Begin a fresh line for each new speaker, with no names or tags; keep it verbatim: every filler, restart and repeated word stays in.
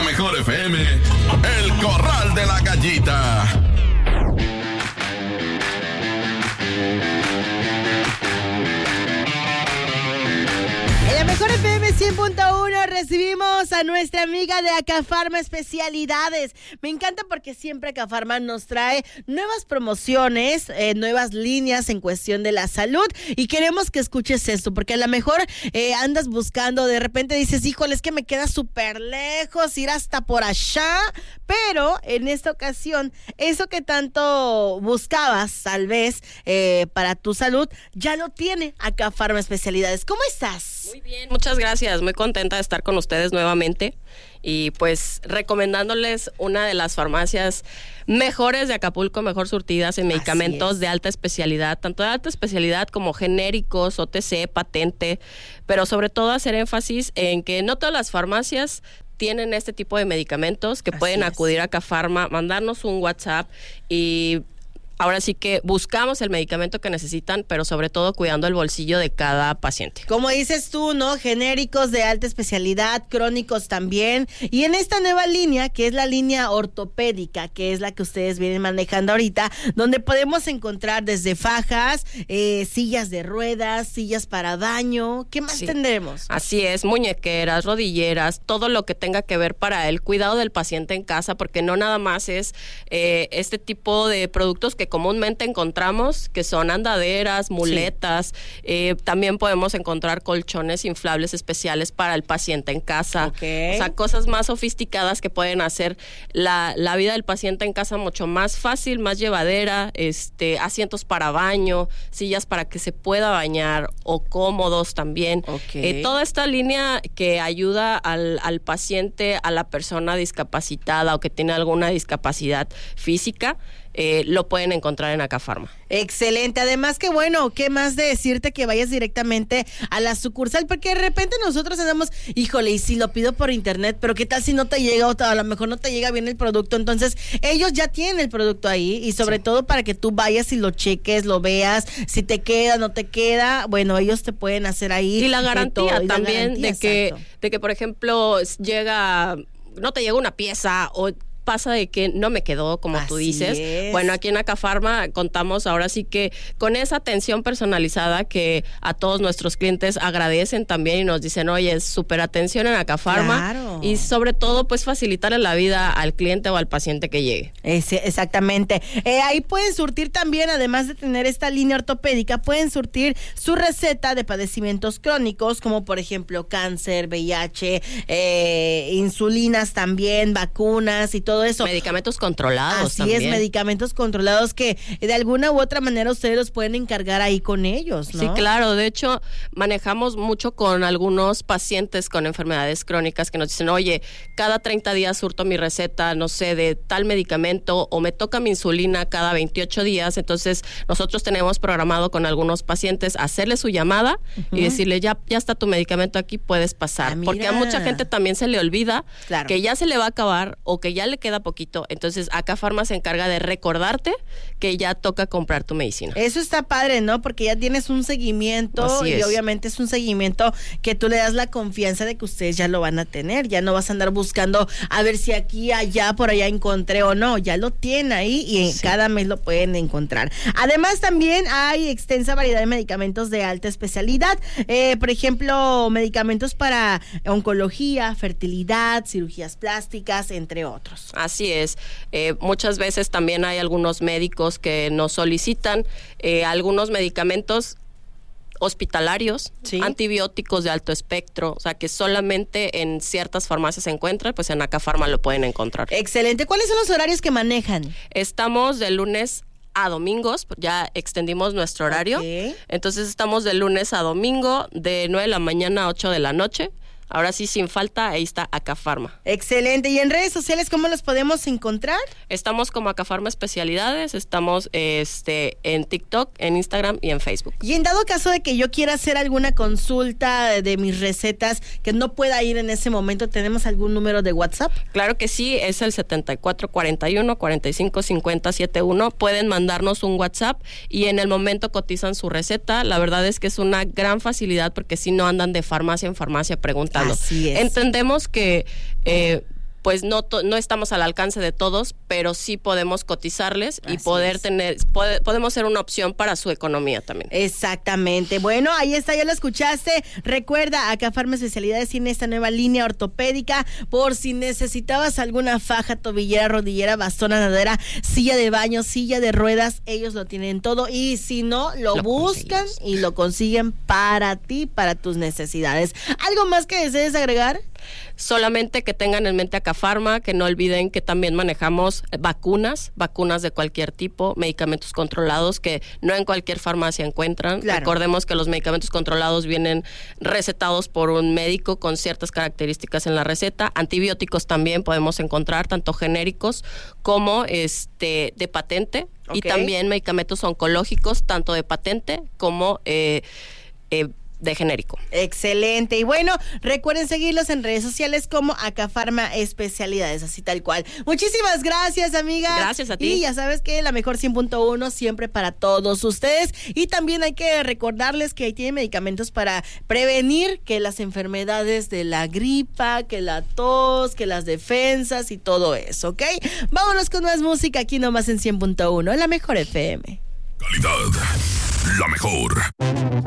Mejor F M, El Corral de la Gallita.
En la Mejor F M cien punto uno recibimos a nuestra amiga de Acafarma Especialidades. Me encanta porque siempre Acafarma nos trae nuevas promociones, eh, nuevas líneas en cuestión de la salud, y queremos que escuches esto, porque a lo mejor eh, andas buscando, de repente dices, híjole, es que me queda súper lejos ir hasta por allá, pero en esta ocasión, eso que tanto buscabas, tal vez, eh, para tu salud, ya lo tiene Acafarma Especialidades. ¿Cómo estás?
Muy bien, muchas gracias. Muy contenta de estar con ustedes nuevamente y pues recomendándoles una de las farmacias mejores de Acapulco, mejor surtidas en medicamentos de alta especialidad, tanto de alta especialidad como genéricos, O T C, patente, pero sobre todo hacer énfasis en que no todas las farmacias tienen este tipo de medicamentos, que Así pueden acudir a Acafarma, mandarnos un WhatsApp y ahora sí que buscamos el medicamento que necesitan, pero sobre todo cuidando el bolsillo de cada paciente.
Como dices tú, ¿no? Genéricos de alta especialidad, crónicos también. Y en esta nueva línea, que es la línea ortopédica, que es la que ustedes vienen manejando ahorita, donde podemos encontrar desde fajas, eh, sillas de ruedas, sillas para baño. ¿Qué más sí. tendremos?
Así es, muñequeras, rodilleras, todo lo que tenga que ver para el cuidado del paciente en casa, porque no nada más es eh, este tipo de productos que comúnmente encontramos, que son andaderas, muletas, sí. eh, también podemos encontrar colchones inflables especiales para el paciente en casa,
okay.
o sea, cosas más sofisticadas que pueden hacer la, la vida del paciente en casa mucho más fácil, más llevadera, este, asientos para baño, sillas para que se pueda bañar o cómodos también,
okay.
eh, toda esta línea que ayuda al, al paciente, a la persona discapacitada o que tiene alguna discapacidad física, Eh, lo pueden encontrar en Acafarma.
Excelente, además que bueno, qué más de decirte que vayas directamente a la sucursal, porque de repente nosotros andamos, híjole, y si lo pido por internet, pero qué tal si no te llega, o a lo mejor no te llega bien el producto. Entonces ellos ya tienen el producto ahí, y sobre sí. todo para que tú vayas y lo cheques, lo veas, si te queda, no te queda, bueno, ellos te pueden hacer ahí.
Y la garantía
todo, y
también
la garantía,
de que,
exacto.
de que por ejemplo llega, no te llega una pieza o pasa de que no me quedó como
Así
tú dices.
Es.
Bueno, aquí en Acafarma contamos ahora sí que con esa atención personalizada que a todos nuestros clientes agradecen también y nos dicen, oye, súper atención en Acafarma.
Claro.
Y sobre todo, pues facilitarle la vida al cliente o al paciente que llegue.
Es, exactamente. Eh, ahí pueden surtir también, además de tener esta línea ortopédica, pueden surtir su receta de padecimientos crónicos, como por ejemplo cáncer, V I H, eh, insulinas también, vacunas y todo eso.
Medicamentos controlados
Así
también.
es, medicamentos controlados que de alguna u otra manera ustedes los pueden encargar ahí con ellos, ¿no?
Sí, claro. De hecho, manejamos mucho con algunos pacientes con enfermedades crónicas que nos dicen, oye, cada treinta días surto mi receta, no sé, de tal medicamento, o me toca mi insulina cada veintiocho días. Entonces, nosotros tenemos programado con algunos pacientes hacerle su llamada uh-huh. y decirle, ya, ya está tu medicamento aquí, puedes pasar.
Ah,
porque a mucha gente también se le olvida
claro.
que ya se le va a acabar o que ya le queda poquito. Entonces, Acafarma se encarga de recordarte que ya toca comprar tu medicina.
Eso está padre, ¿no? Porque ya tienes un seguimiento.
Así
y
es.
Obviamente es un seguimiento que tú le das la confianza de que ustedes ya lo van a tener. Ya no vas a andar buscando a ver si aquí, allá, por allá encontré o no. Ya lo tienen ahí y sí. cada mes lo pueden encontrar. Además, también hay extensa variedad de medicamentos de alta especialidad. Eh, por ejemplo, medicamentos para oncología, fertilidad, cirugías plásticas, entre otros.
Así es. Eh, muchas veces también hay algunos médicos que nos solicitan eh, algunos medicamentos hospitalarios,
¿sí?
antibióticos de alto espectro, o sea que solamente en ciertas farmacias se encuentra, pues en Acafarma lo pueden encontrar.
Excelente. ¿Cuáles son los horarios que manejan?
Estamos de lunes a domingos, ya extendimos nuestro horario,
okay.
entonces estamos de lunes a domingo de nueve de la mañana a ocho de la noche. Ahora sí, sin falta, ahí está Acafarma.
Excelente. ¿Y en redes sociales cómo los podemos encontrar?
Estamos como Acafarma Especialidades, estamos este en TikTok, en Instagram y en Facebook.
Y en dado caso de que yo quiera hacer alguna consulta de, de mis recetas, que no pueda ir en ese momento, ¿tenemos algún número de WhatsApp?
Claro que sí, es el setenta y cuatro cuarenta y uno cuarenta y cinco cincuenta setenta y uno. Pueden mandarnos un WhatsApp y en el momento cotizan su receta. La verdad es que es una gran facilidad porque si no andan de farmacia en farmacia preguntando.
Así es.
Entendemos que eh, pues no, to- no estamos al alcance de todos, pero sí podemos cotizarles y
Así
poder
es.
tener, pode- podemos ser una opción para su economía también.
Exactamente. Bueno, ahí está, ya lo escuchaste. Recuerda, acá Farma Especialidades tiene esta nueva línea ortopédica por si necesitabas alguna faja, tobillera, rodillera, bastón, andadera, silla de baño, silla de ruedas, ellos lo tienen todo y si no, lo,
Lo
buscan
conseguimos.
y lo consiguen para ti, para tus necesidades. ¿Algo más que desees agregar?
Solamente que tengan en mente Acafarma, que no olviden que también manejamos vacunas, vacunas de cualquier tipo, medicamentos controlados que no en cualquier farmacia encuentran.
Claro.
Recordemos que los medicamentos controlados vienen recetados por un médico con ciertas características en la receta. Antibióticos también podemos encontrar, tanto genéricos como este de patente.
Ok.
Y también medicamentos oncológicos, tanto de patente como eh, eh, de genérico.
Excelente. Y bueno, recuerden seguirlos en redes sociales como Acafarma Especialidades, así tal cual. Muchísimas gracias, amiga.
Gracias a ti.
Y ya sabes que la mejor cien punto uno siempre para todos ustedes. Y también hay que recordarles que tiene medicamentos para prevenir que las enfermedades de la gripa, que la tos, que las defensas y todo eso, ¿ok? Vámonos con más música aquí nomás en cien punto uno, la mejor F M.
Calidad, la mejor.